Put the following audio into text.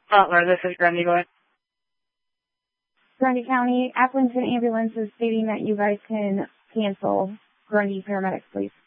Butler, this is Grundy. Go ahead. Grundy County, Appleton Ambulance is stating that you guys can cancel. Grundy paramedics, please.